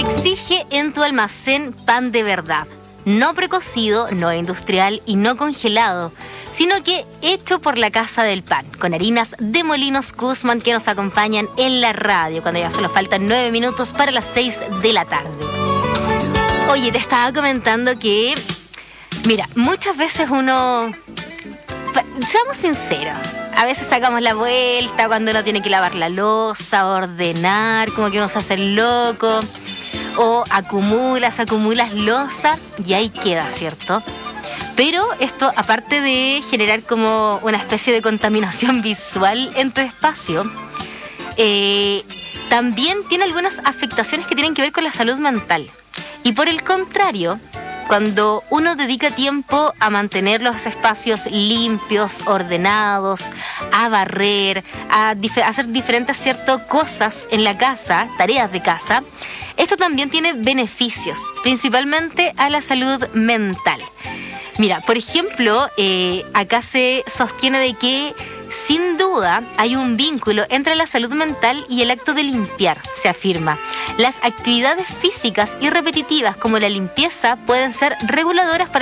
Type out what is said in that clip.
Exige en tu almacén pan de verdad, no precocido, no industrial y no congelado, sino que hecho por la Casa del Pan, con harinas de Molinos Guzmán que nos acompañan en la radio, cuando ya solo faltan 9 minutos para las 6 de la tarde. Oye, te estaba comentando que, mira, muchas veces seamos sinceros, a veces sacamos la vuelta cuando uno tiene que lavar la loza, ordenar, como que uno se hace el loco, o acumulas loza y ahí queda, ¿cierto? Pero esto, aparte de generar como una especie de contaminación visual en tu espacio, también tiene algunas afectaciones que tienen que ver con la salud mental. Y por el contrario, cuando uno dedica tiempo a mantener los espacios limpios, ordenados, a barrer, a hacer diferentes cosas en la casa, tareas de casa, esto también tiene beneficios, principalmente a la salud mental. Mira, por ejemplo, acá se sostiene de que sin duda hay un vínculo entre la salud mental y el acto de limpiar, se afirma. Las actividades físicas y repetitivas como la limpieza pueden ser reguladoras para